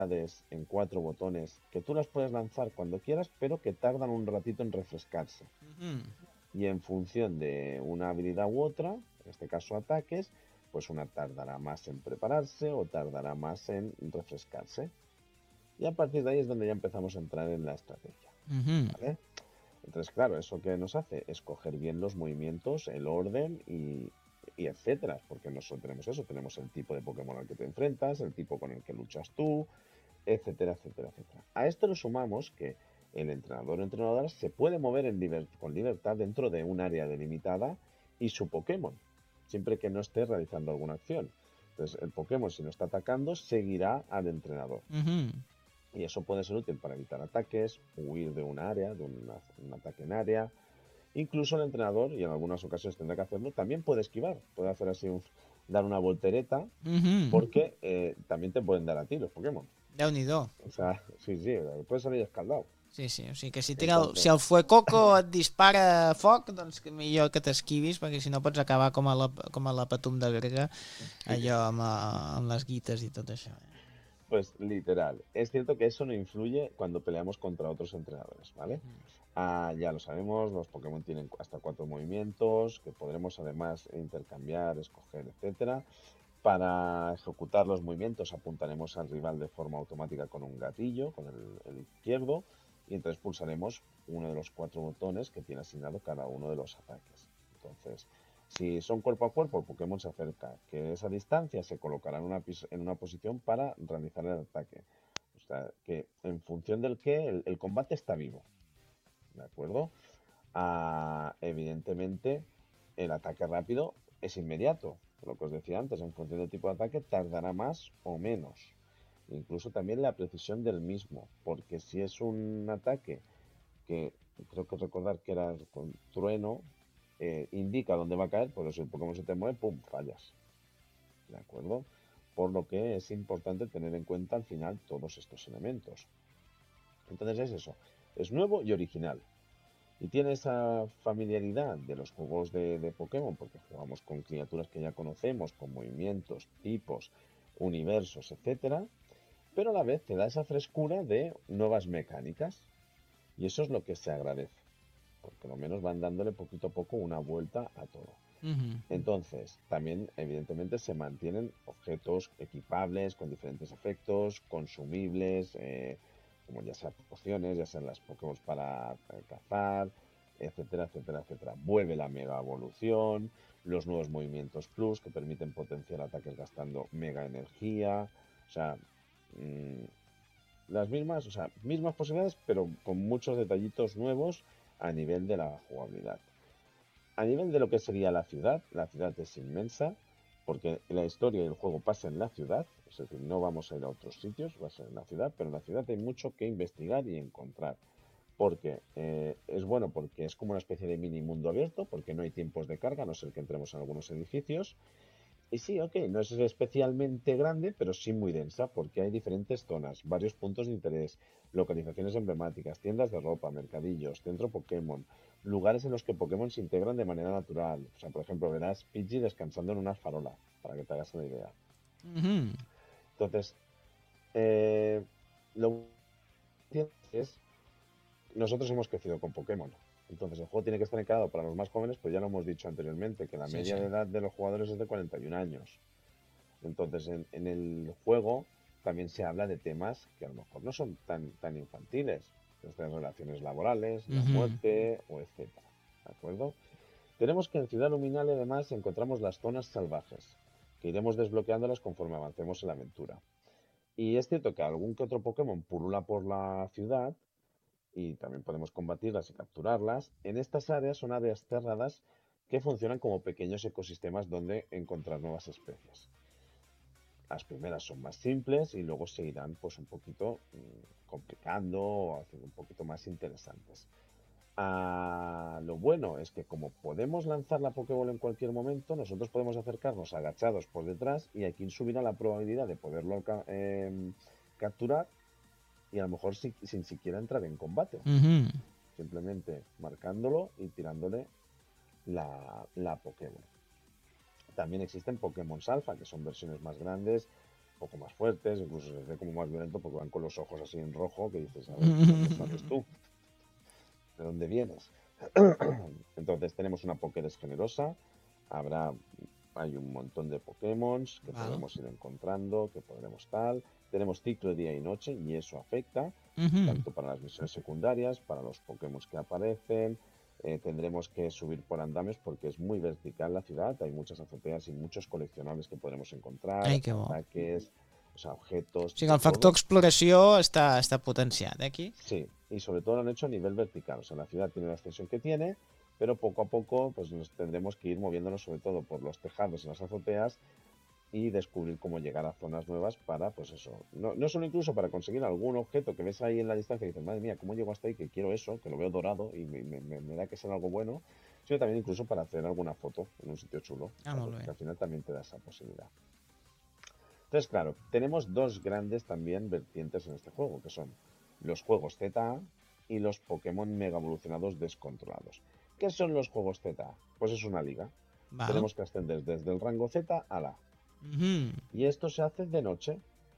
en 4 botones que tú las puedes lanzar cuando quieras, pero que tardan un ratito en refrescarse. Ujú. Y en función de una habilidad u otra, en este caso ataques, pues una tardará más en prepararse o tardará más en refrescarse. Y a partir de ahí es donde ya empezamos a entrar en la estrategia, Ujú. ¿vale? Entonces, claro, ¿eso qué nos hace? Escoger bien los movimientos, el orden y etcétera, porque no solo tenemos eso, tenemos el tipo de Pokémon al que te enfrentas, el tipo con el que luchas tú, etcétera, etcétera, etcétera. A esto le sumamos que el entrenador o entrenadora se puede mover con libertad dentro de un área delimitada y su Pokémon, siempre que no esté realizando alguna acción. Entonces, el Pokémon, si no está atacando, seguirá al entrenador. Ujú. Y eso puede ser útil para evitar ataques, huir de un área, un ataque en área. Incluso el entrenador, y en algunas ocasiones tendrá que hacerlo, también puede esquivar, puede hacer así dar una voltereta, Ujú. porque también te pueden dar a ti los Pokémon. Déu-n'hi-do. O sea, sí, sí, puede salir escaldado. Sí, sí, o sigui que si, si Entonces, el fuecoco et dispara foc, doncs que millor que t'esquivis, perquè si no pots acabar com a la Patum de Berga, sí, allò amb les guites i tot això. pues literal. Es cierto que eso no influye cuando peleamos contra otros entrenadores, ¿vale? Ujú. Ya lo sabemos, los Pokémon tienen hasta 4 movimientos, que podremos además intercambiar, escoger, etcétera. Para ejecutar los movimientos apuntaremos al rival de forma automática con un gatillo, con el izquierdo, y entonces pulsaremos uno de los 4 botones que tiene asignado cada uno de los ataques. Entonces, si son cuerpo a cuerpo, el Pokémon se acerca, que esa distancia se colocará en una posición para realizar el ataque. O sea, que en función del que el combate está vivo, ¿de acuerdo? Evidentemente, el ataque rápido es inmediato. Lo que os decía antes, en función del tipo de ataque, tardará más o menos. Incluso también la precisión del mismo, porque si es un ataque que creo que recordar que era con trueno, indica dónde va a caer, por eso el Pokémon se te mueve, ¡pum!, fallas. ¿De acuerdo? Por lo que es importante tener en cuenta al final todos estos elementos. Entonces es eso, es nuevo y original. Y tiene esa familiaridad de los juegos de Pokémon, porque jugamos con criaturas que ya conocemos, con movimientos, tipos, universos, etcétera, pero a la vez te da esa frescura de nuevas mecánicas. Y eso es lo que se agradece, porque lo menos van dándole poquito a poco una vuelta a todo. Ujú. Entonces, también evidentemente se mantienen objetos equipables con diferentes efectos, consumibles, como ya sea pociones, ya sean las Pokémon para cazar, etcétera, etcétera, etcétera. Vuelve la mega evolución, los nuevos movimientos plus que permiten potenciar ataques gastando mega energía, o sea, mmm, las mismas, o sea, mismas posibilidades, pero con muchos detallitos nuevos a nivel de la jugabilidad. A nivel de lo que sería la ciudad es inmensa, porque la historia y el juego pasa en la ciudad, es decir, no vamos a ir a otros sitios, va a ser en la ciudad, pero en la ciudad hay mucho que investigar y encontrar. Porque es bueno porque es como una especie de mini mundo abierto, porque no hay tiempos de carga, a no ser que entremos en algunos edificios, y sí, ok, no es especialmente grande, pero sí muy densa, porque hay diferentes zonas, varios puntos de interés, localizaciones emblemáticas, tiendas de ropa, mercadillos, centro Pokémon, lugares en los que Pokémon se integran de manera natural. O sea, por ejemplo, verás Pidgey descansando en una farola, para que te hagas una idea. Ujú. Entonces, eh, lo que es, nosotros hemos crecido con Pokémon. Entonces, el juego tiene que estar encarado para los más jóvenes, pues ya lo hemos dicho anteriormente, que la Sí, media sí. de edad de los jugadores es de 41 años. Entonces, en el juego también se habla de temas que a lo mejor no son tan infantiles, desde relaciones laborales, la Ujú. muerte o etcétera. ¿De acuerdo? Tenemos que en Ciudad Luminale además encontramos las zonas salvajes, que iremos desbloqueándolas conforme avancemos en la aventura. Y es cierto que algún que otro Pokémon pulula por la ciudad y también podemos combatirlas y capturarlas. En estas áreas son áreas cerradas que funcionan como pequeños ecosistemas donde encontrar nuevas especies. Las primeras son más simples y luego se irán pues un poquito complicando o haciendo un poquito más interesantes. Lo bueno es que como podemos lanzar la Pokéball en cualquier momento, nosotros podemos acercarnos agachados por detrás y aquí subirá la probabilidad de poderlo capturar y a lo mejor sin siquiera entrar en combate. Ujú. Simplemente marcándolo y tirándole la Pokéball. También existen Pokémon Alpha, que son versiones más grandes, poco más fuertes, incluso se ve como más violento porque van con los ojos así en rojo, que dices, a ver, ¿dónde sales tú? ¿De dónde vienes? Entonces tenemos una Pokédex generosa, habrá, hay un montón de Pokémon que Val. podremos ir encontrando, que podremos tal. Tenemos ciclo de día y noche y eso afecta Mhm. tanto para las misiones secundarias, para los Pokémon que aparecen. Tendremos que subir por andamios porque es muy vertical la ciudad, hay muchas azoteas y muchos coleccionables que podremos encontrar, Ai, que bo. ataques, o sea, O objetos, sigui, de el factor todo. exploració està potenciat, aquí. Sí, y sobre todo lo han hecho a nivel vertical. O sea, la ciudad tiene la extensión que tiene, pero poco a poco pues nos tendremos que ir moviéndonos sobre todo por los tejados y las azoteas y descubrir cómo llegar a zonas nuevas para, pues eso, no solo incluso para conseguir algún objeto que ves ahí en la distancia y dices, madre mía, ¿cómo llego hasta ahí? Que quiero eso, que lo veo dorado y me da que ser algo bueno, sino también incluso para hacer alguna foto en un sitio chulo, Ah, ¿sabes? molt bé. Que al final también te da esa posibilidad. Entonces, claro, tenemos dos grandes también vertientes en este juego, que son los juegos ZA y los Pokémon mega evolucionados descontrolados. ¿Qué son los juegos ZA? Pues es una liga. Val. Tenemos que ascender desde el rango Z a la A. Mhm. Y esto se hace de noche.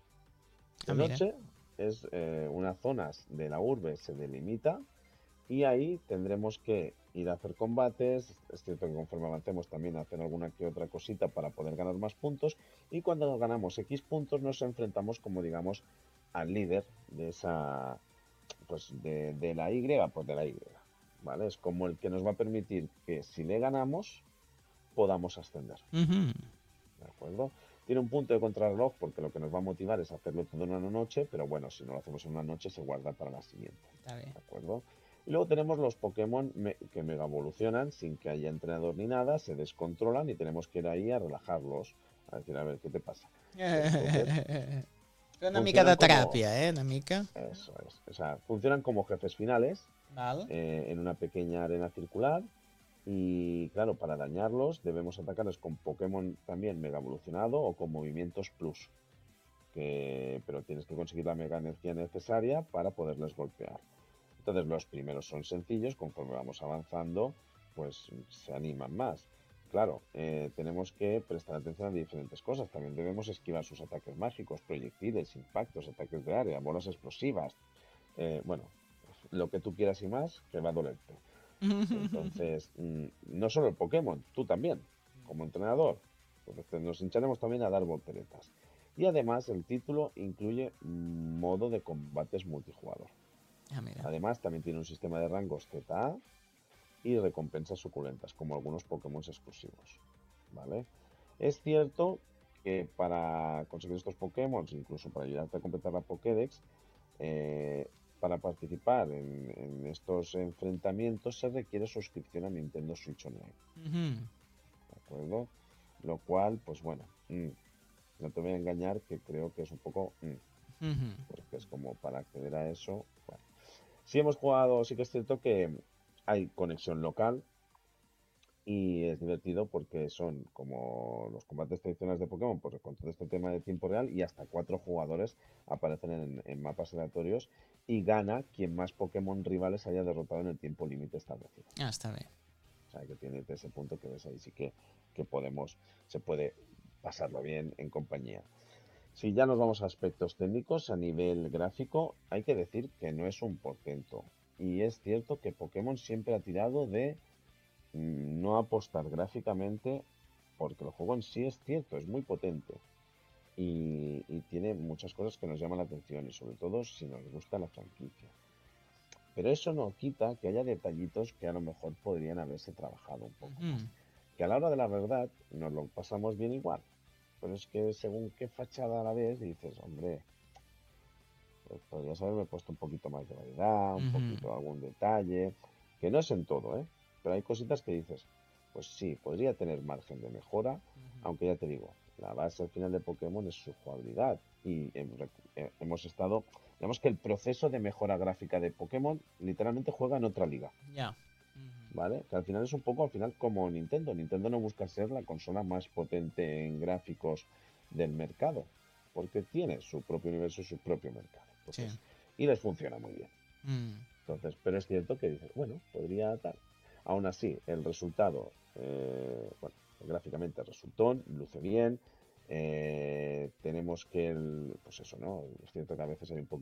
Ah, De mira. noche es unas zonas de la urbe se delimita y ahí tendremos que ir a hacer combates. Es cierto que conforme avancemos también hacer alguna que otra cosita para poder ganar más puntos. Y cuando ganamos X puntos nos enfrentamos como digamos al líder de esa, pues de la Y, pues de la Y. ¿Vale? Es como el que nos va a permitir que si le ganamos podamos ascender. Mhm. ¿De acuerdo? Tiene un punto de contrarreloj porque lo que nos va a motivar es hacerlo todo en una noche, pero bueno, si no lo hacemos en una noche se guarda para la siguiente. Està bé. ¿De acuerdo? Y luego tenemos los Pokémon que mega evolucionan sin que haya entrenador ni nada, se descontrolan y tenemos que ir ahí a relajarlos, a decir, a ver, ¿qué te pasa? Entonces, Una mica funcionan de como... teràpia, Una mica. Eso es. O sea, funcionan como jefes finales Val. en una pequeña arena circular y claro, para dañarlos debemos atacarlos con Pokémon también mega evolucionado o con movimientos plus. Pero tienes que conseguir la mega energía necesaria para poderles golpear. Entonces los primeros son sencillos, conforme vamos avanzando, pues se animan más. Claro, tenemos que prestar atención a diferentes cosas. También debemos esquivar sus ataques mágicos, proyectiles, impactos, ataques de área, bolas explosivas. Bueno, lo que tú quieras y más, que va a dolerte. Entonces, no solo el Pokémon, tú también, como entrenador. Entonces nos hincharemos también a dar volteretas. Y además el título incluye modo de combates multijugador. Ah, mira. Además también tiene un sistema de rangos ZA y recompensas suculentas, como algunos Pokémon exclusivos. ¿Vale? Es cierto que para conseguir estos Pokémon, incluso para ayudarte a completar la Pokédex, para participar en estos enfrentamientos se requiere suscripción a Nintendo Switch Online. Mhm. ¿De acuerdo? Lo cual, pues bueno, no te voy a engañar que creo que es un poco... Mhm. porque es como para acceder a eso. Bueno. Sí hemos jugado, sí que es cierto que hay conexión local y es divertido porque son como los combates tradicionales de Pokémon, pues con todo este tema de tiempo real y hasta 4 jugadores aparecen en mapas aleatorios y gana quien más Pokémon rivales haya derrotado en el tiempo límite establecido. Ah, està bé. O sea que tiene ese punto que ves ahí sí que podemos, se puede pasarlo bien en compañía. Si ya nos vamos a aspectos técnicos, a nivel gráfico, hay que decir que no es un portento. Y es cierto que Pokémon siempre ha tirado de no apostar gráficamente, porque el juego en sí es cierto, es muy potente. Y tiene muchas cosas que nos llaman la atención, y sobre todo si nos gusta la franquicia. Pero eso no quita que haya detallitos que a lo mejor podrían haberse trabajado un poco más. Mhm. Que a la hora de la verdad nos lo pasamos bien igual. Pero es que según qué fachada la ves, dices, hombre, pues podrías haberme puesto un poquito más de variedad, un Mhm. poquito algún detalle, que no es en todo, ¿eh? Pero hay cositas que dices, pues sí, podría tener margen de mejora, aunque ya te digo, la base al final de Pokémon es su jugabilidad y hemos estado, digamos que el proceso de mejora gráfica de Pokémon literalmente juega en otra liga. Ja. Mhm. ¿Vale? Que al final es un poco al final como Nintendo. Nintendo no busca ser la consola más potente en gráficos del mercado, porque tiene su propio universo y su propio mercado. Sí. Entonces, y les funciona muy bien. Mm. Entonces, pero es cierto que dices, bueno, podría tal. Aún así, el resultado, bueno, gráficamente resultó, luce bien. Tenemos que, pues eso, ¿no? Es cierto que a veces hay un poquito